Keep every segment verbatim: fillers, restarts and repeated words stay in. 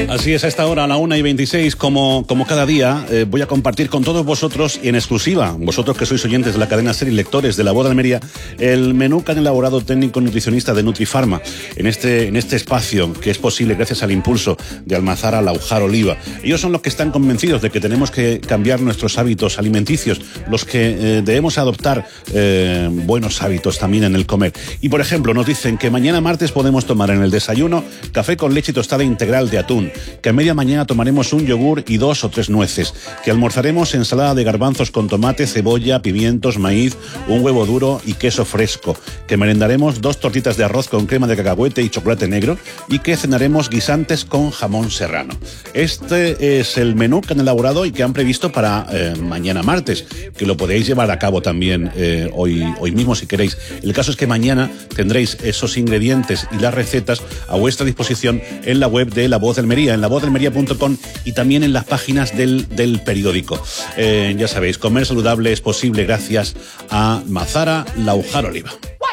Así es, a esta hora, a la una y veintiséis, como, como cada día, eh, voy a compartir con todos vosotros y en exclusiva, vosotros que sois oyentes de la cadena SER y lectores de La Voz de Almería, el menú que han elaborado técnico nutricionista de Nutrifarma en este, en este espacio que es posible gracias al impulso de Almazara Laujar Oliva. Ellos son los que están convencidos de que tenemos que cambiar nuestros hábitos alimenticios, los que eh, debemos adoptar eh, buenos hábitos también en el comer. Y por ejemplo, nos dicen que mañana martes podemos tomar en el desayuno café con leche y tostada integral de atún, que a media mañana tomaremos un yogur y dos o tres nueces, que almorzaremos ensalada de garbanzos con tomate, cebolla, pimientos, maíz, un huevo duro y queso fresco, que merendaremos dos tortitas de arroz con crema de cacahuete y chocolate negro y que cenaremos guisantes con jamón serrano. Este es el menú que han elaborado y que han previsto para eh, mañana martes, que lo podéis llevar a cabo también eh, hoy, hoy mismo si queréis. El caso es que mañana tendréis esos ingredientes y las recetas a vuestra disposición en la web de La Voz de Almería, en la voz de almería punto com y también en las páginas del, del periódico. Eh, ya sabéis, comer saludable es posible gracias a Almazara Laujar Oliva.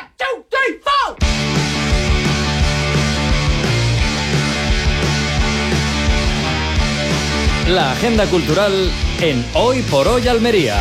La agenda cultural en Hoy por Hoy Almería.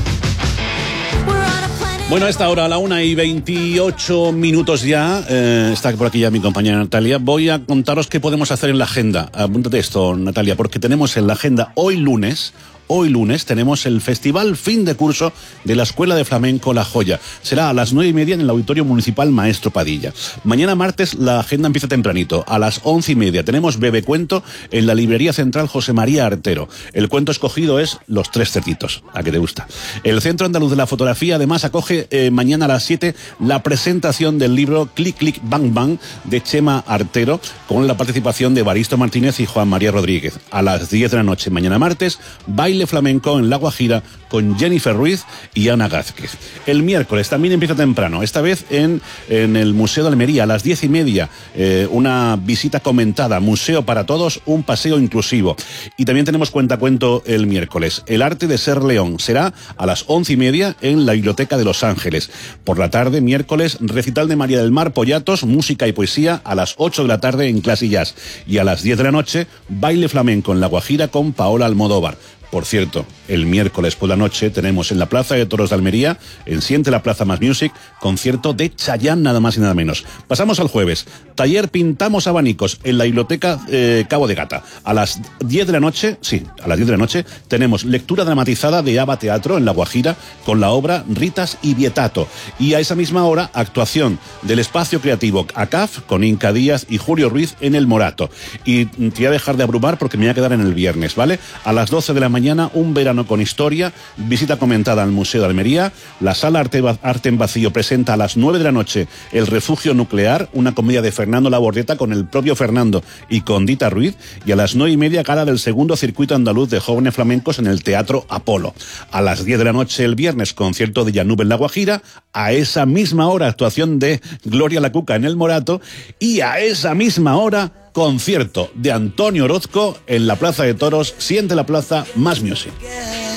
Bueno, a esta hora, a la una y veintiocho minutos ya, eh, está por aquí ya mi compañera Natalia. Voy a contaros qué podemos hacer en la agenda. Apúntate esto, Natalia, porque tenemos en la agenda hoy lunes... Hoy lunes tenemos el Festival Fin de Curso de la Escuela de Flamenco La Joya. Será a las nueve y media en el Auditorio Municipal Maestro Padilla. Mañana martes la agenda empieza tempranito. A las once y media tenemos Bebecuento en la Librería Central José María Artero. El cuento escogido es Los Tres Cerditos. ¿A qué te gusta? El Centro Andaluz de la Fotografía además acoge eh, mañana a las siete la presentación del libro Clic Clic Bang Bang de Chema Artero con la participación de Evaristo Martínez y Juan María Rodríguez. A las diez de la noche mañana martes, baile flamenco en La Guajira con Jennifer Ruiz y Ana Gázquez. El miércoles también empieza temprano, esta vez en, en el Museo de Almería, a las diez y media, eh, una visita comentada, Museo para Todos, un paseo inclusivo. Y también tenemos cuentacuento el miércoles. El arte de ser león será a las once y media en la Biblioteca de Los Ángeles. Por la tarde, miércoles, recital de María del Mar Pollatos, música y poesía a las ocho de la tarde en Clase Jazz. Y a las diez de la noche, baile flamenco en La Guajira con Paola Almodóvar. Por cierto, el miércoles por la noche tenemos en la Plaza de Toros de Almería, en Siente la Plaza Más Music, concierto de Chayanne, nada más y nada menos. Pasamos al jueves. Taller Pintamos Abanicos en la Biblioteca eh, Cabo de Gata. A las diez de la noche, sí, a las diez de la noche, tenemos lectura dramatizada de Aba Teatro en La Guajira con la obra Ritas y Vietato. Y a esa misma hora, actuación del Espacio Creativo A C A F con Inca Díaz y Julio Ruiz en El Morato. Y te voy a dejar de abrumar porque me voy a quedar en el viernes, ¿vale? A las doce de la mañana, Mañana, un verano con historia, visita comentada al Museo de Almería. La Sala Arte, Arte en Vacío presenta a las nueve de la noche El Refugio Nuclear, una comedia de Fernando Labordeta con el propio Fernando y con Dita Ruiz. Y a las nueve y media, gala del segundo circuito andaluz de jóvenes flamencos en el Teatro Apolo. A las diez de la noche el viernes, concierto de Yanube en La Guajira. A esa misma hora, actuación de Gloria La Cuca en El Morato. Y a esa misma hora, concierto de Antonio Orozco en la Plaza de Toros, Siente la Plaza Más Music.